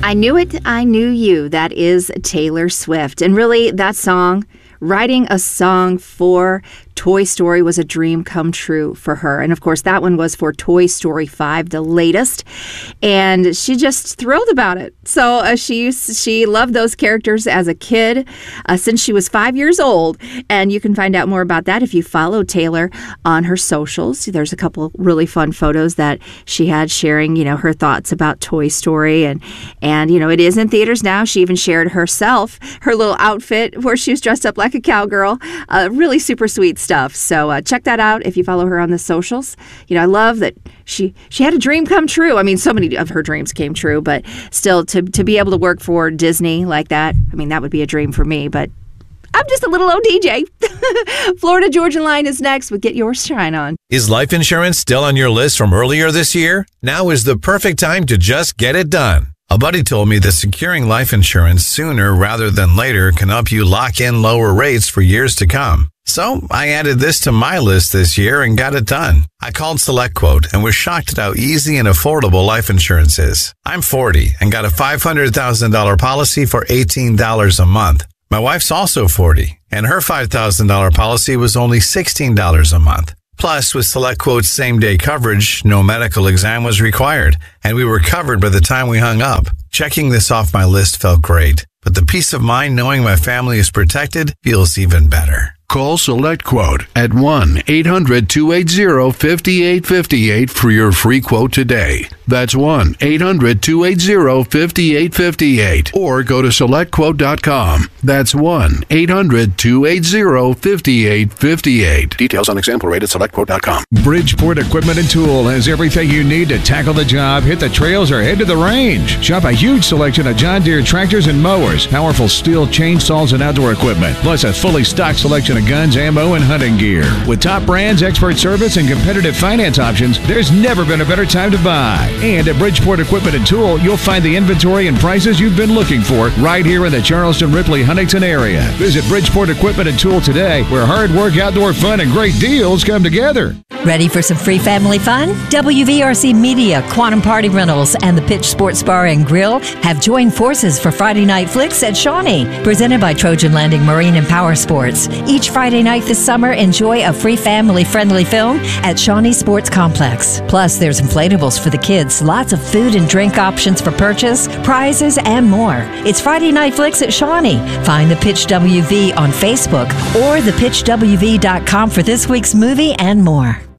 I Knew It, I Knew You. That is Taylor Swift. And really, that song, writing a song for Toy Story was a dream come true for her. And of course, that one was for Toy Story 5, the latest. And she just thrilled about it. So she loved those characters as a kid since she was 5 years old. And you can find out more about that if you follow Taylor on her socials. There's a couple really fun photos that she had sharing, her thoughts about Toy Story. And it is in theaters now. She even shared herself, her little outfit where she was dressed up like a cowgirl. Really super sweet stuff. So check that out if you follow her on the socials. I love that she had a dream come true. I mean, so many of her dreams came true, but still to be able to work for Disney like that, I mean, that would be a dream for me, but I'm just a little old DJ. Florida Georgia Line is next with Get Your Shine On. Is life insurance still on your list from earlier this year? Now is the perfect time to just get it done. A buddy told me that securing life insurance sooner rather than later can help you lock in lower rates for years to come. So I added this to my list this year and got it done. I called SelectQuote and was shocked at how easy and affordable life insurance is. I'm 40 and got a $500,000 policy for $18 a month. My wife's also 40 and her $5,000 policy was only $16 a month. Plus, with SelectQuote's same-day coverage, no medical exam was required, and we were covered by the time we hung up. Checking this off my list felt great, but the peace of mind knowing my family is protected feels even better. Call SelectQuote at 1-800-280-5858 for your free quote today. That's 1-800-280-5858. Or go to SelectQuote.com. That's 1-800-280-5858. Details on example rate at SelectQuote.com. Bridgeport Equipment and Tool has everything you need to tackle the job, hit the trails, or head to the range. Shop a huge selection of John Deere tractors and mowers, powerful steel chainsaws and outdoor equipment, plus a fully stocked selection of guns, ammo, and hunting gear. With top brands, expert service, and competitive finance options, there's never been a better time to buy. And at Bridgeport Equipment and Tool, you'll find the inventory and prices you've been looking for right here in the Charleston, Ripley, Huntington area. Visit Bridgeport Equipment and Tool today, where hard work, outdoor fun, and great deals come together. Ready for some free family fun? WVRC Media, Quantum Party Rentals, and the Pitch Sports Bar and Grill have joined forces for Friday Night Flicks at Shawnee, presented by Trojan Landing Marine and Power Sports. Each Friday night this summer, enjoy a free family-friendly film at Shawnee Sports Complex. Plus, there's inflatables for the kids, lots of food and drink options for purchase, prizes, and more. It's Friday Night Flicks at Shawnee. Find the Pitch WV on Facebook or thepitchwv.com for this week's movie and more.